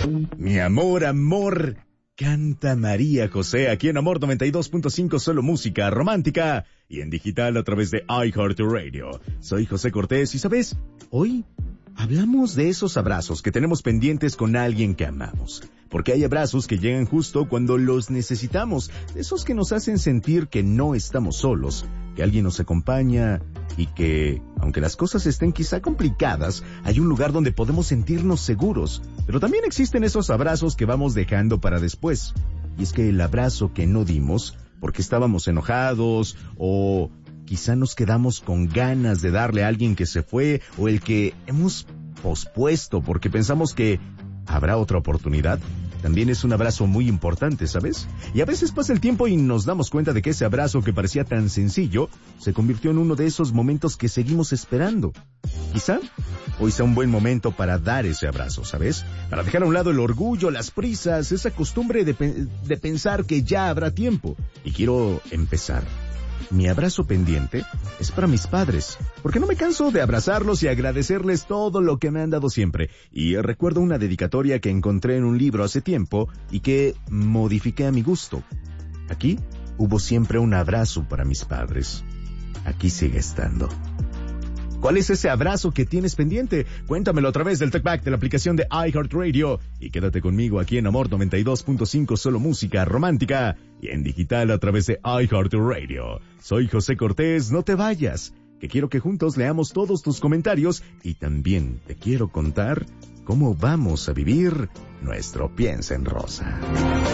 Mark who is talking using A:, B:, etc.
A: Mi amor, amor, canta María José aquí en Amor 92.5, solo música romántica y en digital a través de iHeartRadio. Soy José Cortés y ¿sabes? Hoy hablamos de esos abrazos que tenemos pendientes con alguien que amamos. Porque hay abrazos que llegan justo cuando los necesitamos, esos que nos hacen sentir que no estamos solos, que alguien nos acompaña y que, aunque las cosas estén quizá complicadas, hay un lugar donde podemos sentirnos seguros. Pero también existen esos abrazos que vamos dejando para después. Y es que el abrazo que no dimos porque estábamos enojados o quizá nos quedamos con ganas de darle a alguien que se fue o el que hemos pospuesto porque pensamos que habrá otra oportunidad, también es un abrazo muy importante, ¿sabes? Y a veces pasa el tiempo y nos damos cuenta de que ese abrazo que parecía tan sencillo se convirtió en uno de esos momentos que seguimos esperando. Quizá hoy sea un buen momento para dar ese abrazo, ¿sabes? Para dejar a un lado el orgullo, las prisas, esa costumbre de pensar que ya habrá tiempo. Y quiero empezar. Mi abrazo pendiente es para mis padres, porque no me canso de abrazarlos y agradecerles todo lo que me han dado siempre. Y recuerdo una dedicatoria que encontré en un libro hace tiempo y que modifiqué a mi gusto. Aquí hubo siempre un abrazo para mis padres. Aquí sigue estando. ¿Cuál es ese abrazo que tienes pendiente? Cuéntamelo a través del TalkBack de la aplicación de iHeartRadio. Y quédate conmigo aquí en Amor 92.5, solo música romántica. Y en digital a través de iHeartRadio. Soy José Cortés, no te vayas. Que quiero que juntos leamos todos tus comentarios. Y también te quiero contar cómo vamos a vivir nuestro Piensa en Rosa.